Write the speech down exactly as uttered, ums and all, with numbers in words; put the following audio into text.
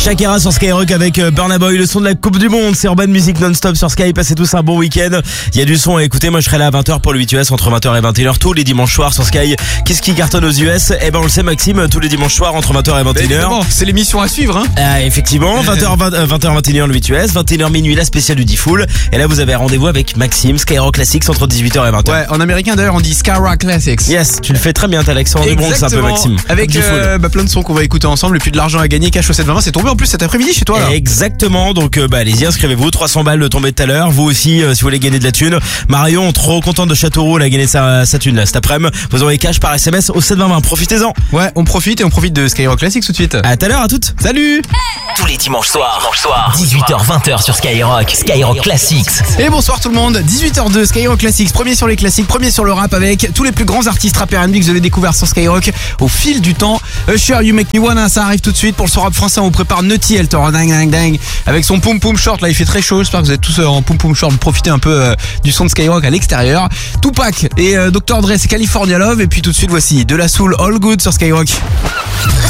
Shakira sur Skyrock avec Burna Boy, le son de la Coupe du Monde, c'est Urban Music non-stop sur Sky, passez tous un bon week-end. Il y a du son à écouter, moi je serai là à vingt heures pour le huit U S entre vingt heures et vingt et une heures tous les dimanches soirs sur Sky. Qu'est-ce qui cartonne aux U S? Eh ben on le sait Maxime, tous les dimanches soirs entre vingt heures et vingt et une heures. C'est l'émission à suivre hein. Ah, effectivement, vingt heures, vingt heures, vingt et une heures le huit U S, vingt et une heures minuit la spéciale du D-Full. Et là vous avez rendez-vous avec Maxime, Skyrock Classics entre dix-huit heures et vingt heures. Ouais, en américain d'ailleurs on dit Skyrock Classics. Yes, tu le fais très bien, t'as l'accent des Bronx un peu Maxime. Avec euh, bah, plein de sons qu'on va écouter ensemble et puis de l'argent à gagner, cash au sept vingt vingt, c'est tombé en plus cet après-midi chez toi là. Exactement, donc euh, bah allez-y, inscrivez-vous, trois cents balles de tomber tout à l'heure. Vous aussi euh, si vous voulez gagner de la thune. Marion, trop contente de Châteauroux, elle a gagné sa, sa thune là cet après-midi. Vous aurez cash par S M S au sept vingt vingt, profitez-en. Ouais, on profite et on profite de Skyrock Classics tout de suite. À tout à l'heure, à toutes. Salut. Tous les dimanches soirs, dimanche soir, dix-huit heures vingt heures sur Skyrock, Skyrock Classics. Et bonsoir tout le monde, dix-huit heures deux, Skyrock Classics, premier sur les classiques, premier sur le rap avec tous les plus grands artistes rap et R and B que vous avez découvert sur Skyrock au fil du temps. Usher, You Make Me Wanna, ça arrive tout de suite. Pour le son rap français, on vous prépare Nutty, elle te rend dingue dingue dingue avec son poum poum short. Là il fait très chaud, j'espère que vous êtes tous euh, en poum poum short, profitez un peu euh, du son de Skyrock à l'extérieur. Tupac et euh, docteur Dre, c'est California Love. Et puis tout de suite voici De La Soul, All Good sur Skyrock.